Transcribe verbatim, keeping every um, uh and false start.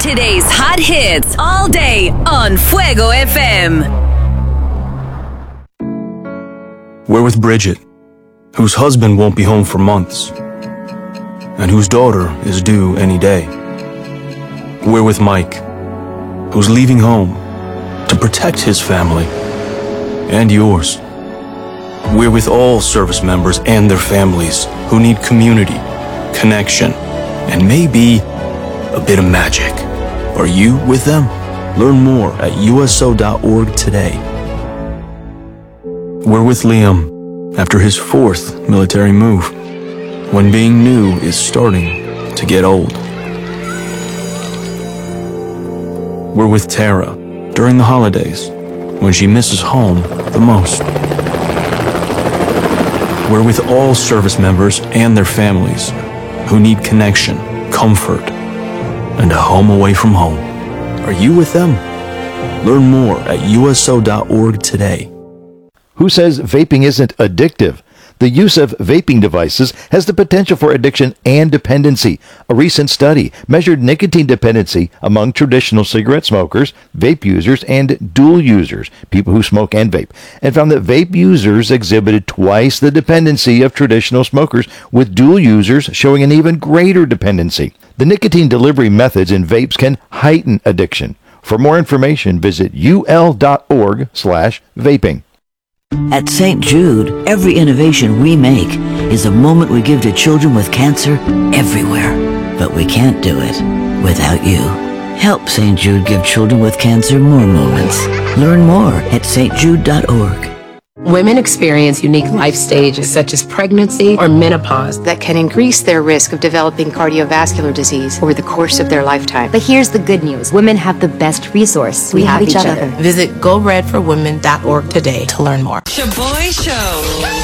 Today's hot hits all day on Fuego F M. We're with Bridget, whose husband won't be home for months, and whose daughter is due any day. We're with Mike, who's leaving home to protect his family and yours. We're with all service members and their families who need community, connection, and maybe a bit of magic. Are you with them? Learn more at U S O dot org today. We're with Liam after his fourth military move, when being new is starting to get old. We're with Tara during the holidays, when she misses home the most. We're with all service members and their families who need connection, comfort, and a home away from home. Are you with them? Learn more at U S O dot org today. Who says vaping isn't addictive? The use of vaping devices has the potential for addiction and dependency. A recent study measured nicotine dependency among traditional cigarette smokers, vape users, and dual users, people who smoke and vape, and found that vape users exhibited twice the dependency of traditional smokers, with dual users showing an even greater dependency. The nicotine delivery methods in vapes can heighten addiction. For more information, visit U L dot org slash vaping. At Saint Jude, every innovation we make is a moment we give to children with cancer everywhere. But we can't do it without you. Help Saint Jude give children with cancer more moments. Learn more at St Jude dot org. Women experience unique life stages such as pregnancy or menopause that can increase their risk of developing cardiovascular disease over the course of their lifetime. But here's the good news. Women have the best resource. We, we have, have each, each other. other. Visit go red for women dot org today to learn more. Shaboy Show.